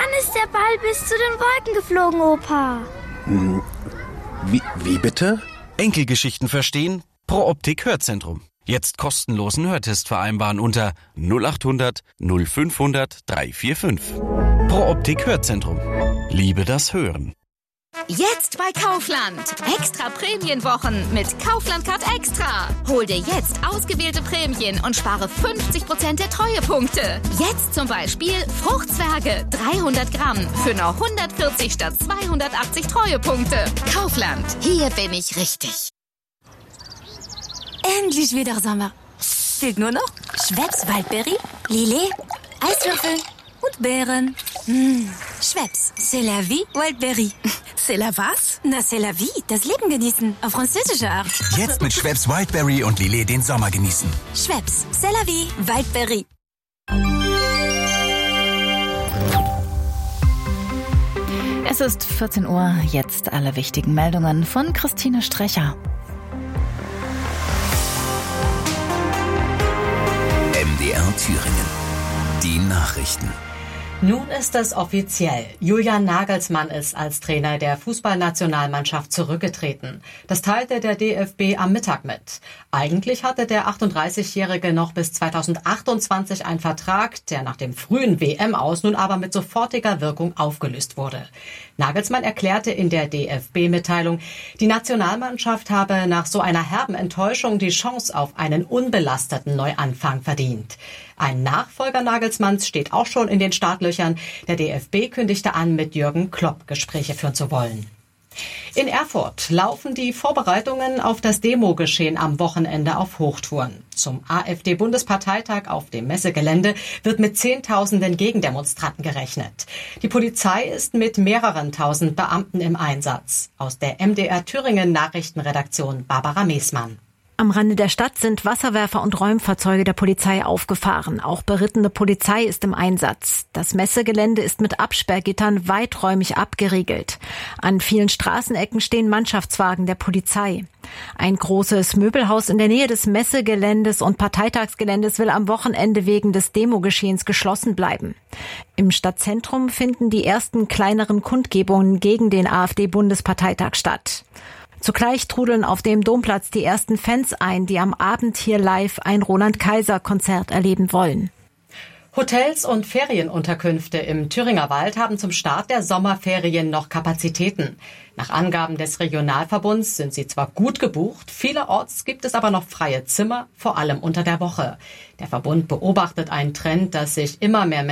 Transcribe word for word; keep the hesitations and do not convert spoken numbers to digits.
dann ist der Ball bis zu den Wolken geflogen, Opa. Hm, wie, wie bitte? Enkelgeschichten verstehen? Pro Optik Hörzentrum. Jetzt kostenlosen Hörtest vereinbaren unter null acht hundert null fünfhundert dreihundertfünfundvierzig. Pro Optik Hörzentrum. Liebe das Hören. Jetzt bei Kaufland. Extra Prämienwochen mit Kaufland Card Extra. Hol dir jetzt ausgewählte Prämien und spare fünfzig Prozent der Treuepunkte. Jetzt zum Beispiel Fruchtzwerge dreihundert Gramm für nur hundertvierzig statt zweihundertachtzig Treuepunkte. Kaufland. Hier bin ich richtig. Endlich wieder Sommer. Fehlt nur noch Schweppes Waldbeere, Lillet, Eiswürfel und Beeren. Mmh. Schweppes, c'est la vie, Wildberry. C'est la was? Na, c'est la vie, das Leben genießen, auf französische Art. Jetzt mit Schweppes Wildberry und Lillet den Sommer genießen. Schweppes, c'est la vie, Wildberry. Es ist vierzehn Uhr, jetzt alle wichtigen Meldungen von Christine Strecher. M D R Thüringen. Die Nachrichten. Nun ist es offiziell. Julian Nagelsmann ist als Trainer der Fußballnationalmannschaft zurückgetreten. Das teilte der D F B am Mittag mit. Eigentlich hatte der achtunddreißigjährige noch bis zweitausendachtundzwanzig einen Vertrag, der nach dem frühen W M-Aus nun aber mit sofortiger Wirkung aufgelöst wurde. Nagelsmann erklärte in der D F B-Mitteilung, die Nationalmannschaft habe nach so einer herben Enttäuschung die Chance auf einen unbelasteten Neuanfang verdient. Ein Nachfolger Nagelsmanns steht auch schon in den Startlöchern. Der D F B kündigte an, mit Jürgen Klopp Gespräche führen zu wollen. In Erfurt laufen die Vorbereitungen auf das Demogeschehen am Wochenende auf Hochtouren. Zum AfD-Bundesparteitag auf dem Messegelände wird mit Zehntausenden Gegendemonstranten gerechnet. Die Polizei ist mit mehreren tausend Beamten im Einsatz. Aus der M D R Thüringen Nachrichtenredaktion Barbara Meesmann. Am Rande der Stadt sind Wasserwerfer und Räumfahrzeuge der Polizei aufgefahren. Auch berittene Polizei ist im Einsatz. Das Messegelände ist mit Absperrgittern weiträumig abgeriegelt. An vielen Straßenecken stehen Mannschaftswagen der Polizei. Ein großes Möbelhaus in der Nähe des Messegeländes und Parteitagsgeländes will am Wochenende wegen des Demogeschehens geschlossen bleiben. Im Stadtzentrum finden die ersten kleineren Kundgebungen gegen den AfD-Bundesparteitag statt. Zugleich trudeln auf dem Domplatz die ersten Fans ein, die am Abend hier live ein Roland-Kaiser-Konzert erleben wollen. Hotels und Ferienunterkünfte im Thüringer Wald haben zum Start der Sommerferien noch Kapazitäten. Nach Angaben des Regionalverbunds sind sie zwar gut gebucht, vielerorts gibt es aber noch freie Zimmer, vor allem unter der Woche. Der Verbund beobachtet einen Trend, dass sich immer mehr Menschen